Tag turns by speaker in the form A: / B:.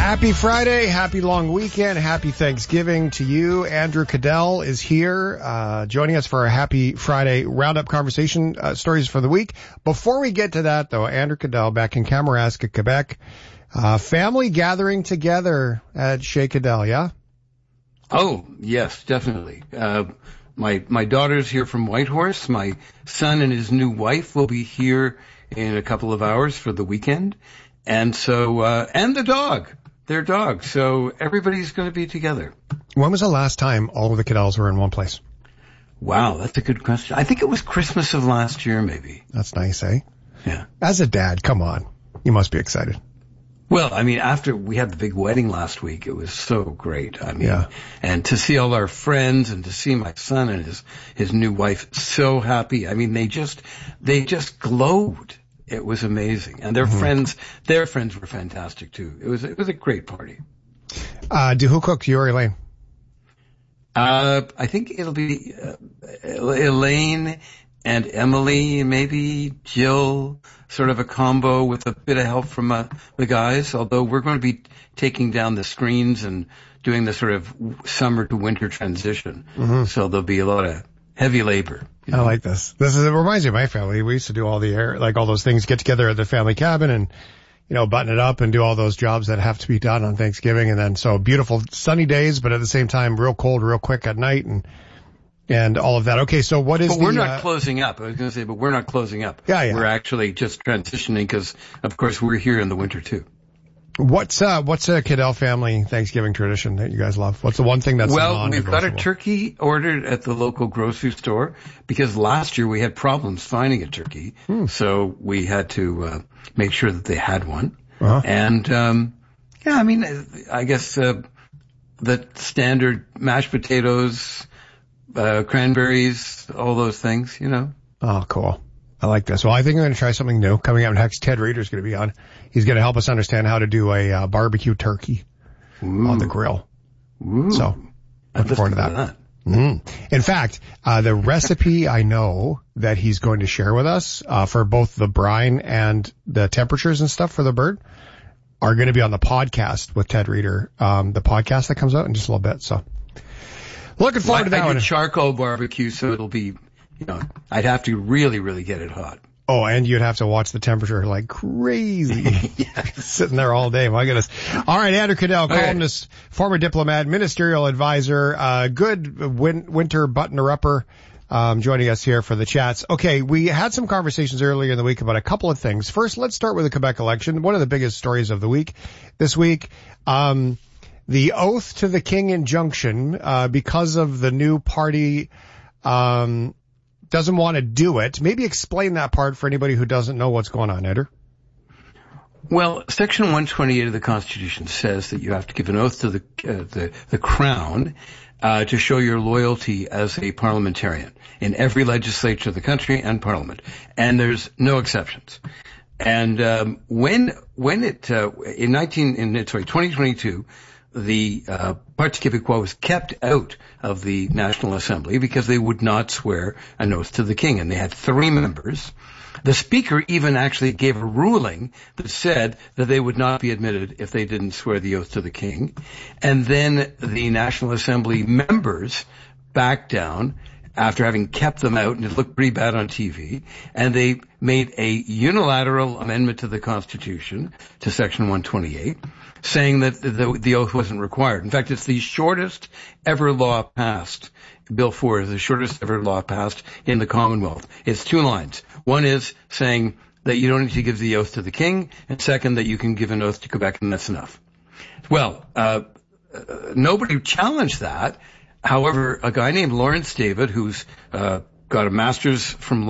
A: Happy Friday, happy long weekend, happy Thanksgiving to you. Andrew Cadell is here, joining us for our Happy Friday roundup conversation, stories for the week. Before we get to that though, Andrew Cadell back in Kamouraska, Quebec, family gathering together at Chez Cadell, yeah?
B: Oh, yes, definitely. My daughter's here from Whitehorse. My son and his new wife will be here in a couple of hours for the weekend. And so, and the dog. Their dog. So everybody's going to be together.
A: When was the last time all of the Cadells were in one place?
B: Wow, that's a good question. I think it was Christmas of last year, maybe.
A: That's nice, eh?
B: Yeah.
A: As a dad, come on. You must be excited.
B: Well, I mean, after we had the big wedding last week, it was so great. I mean,
A: yeah.
B: And to see all our friends and to see my son and his new wife so happy. I mean, they just glowed. It was amazing. And their friends were fantastic too. It was a great party.
A: Who cooked, you or Elaine?
B: I think it'll be Elaine and Emily, maybe Jill, sort of a combo with a bit of help from the guys, although we're going to be taking down the screens and doing the sort of summer to winter transition. So there'll be a lot of heavy labor. You know?
A: I like this. It reminds me of my family. We used to do all all those things, get together at the family cabin and, button it up and do all those jobs that have to be done on Thanksgiving. And then so beautiful sunny days, but at the same time, real cold, real quick at night and all of that. Okay. So what is
B: we're not closing up. I was going to say, but we're not closing up.
A: Yeah.
B: We're actually just transitioning because of course we're here in the winter too.
A: What's a Cadell family Thanksgiving tradition that you guys love? What's the one thing that's non-negotiable?
B: We've got a turkey ordered at the local grocery store because last year we had problems finding a turkey. So we had to make sure that they had one. And I guess the standard mashed potatoes, cranberries, all those things,
A: Oh, cool. I like this. Well, I think I'm going to try something new. Coming up next, Ted Reeder's going to be on. He's going to help us understand how to do a barbecue turkey on the grill. So, looking forward to that. In fact, the recipe I know that he's going to share with us for both the brine and the temperatures and stuff for the bird are going to be on the podcast with Ted Reeder, the podcast that comes out in just a little bit. So, looking forward to that one.
B: I did charcoal barbecue, so it'll be... I'd have to really, really get it hot.
A: Oh, and you'd have to watch the temperature like crazy. Sitting there all day. My goodness. All right, Andrew Cadell, columnist, former diplomat, ministerial advisor, good winter buttoner-upper, joining us here for the chats. Okay, we had some conversations earlier in the week about a couple of things. First, let's start with the Quebec election. One of the biggest stories of the week this week. The oath to the king injunction, because of the new party, doesn't want to do it. Maybe explain that part for anybody who doesn't know what's going on, Eder.
B: Well, Section 128 of the Constitution says that you have to give an oath to the Crown to show your loyalty as a parliamentarian in every legislature of the country and Parliament, and there's no exceptions. And when it in 2022. The Parti Québécois was kept out of the National Assembly because they would not swear an oath to the king, and they had 3 members. The Speaker even actually gave a ruling that said that they would not be admitted if they didn't swear the oath to the king. And then the National Assembly members backed down after having kept them out, and it looked pretty bad on TV, and they made a unilateral amendment to the Constitution, to Section 128, saying that the oath wasn't required. In fact, it's the shortest ever law passed. Bill 4 is the shortest ever law passed in the Commonwealth. It's 2 lines. One is saying that you don't need to give the oath to the king, and second, that you can give an oath to Quebec, and that's enough. Well, nobody challenged that. However, a guy named Lawrence David, who's got a master's from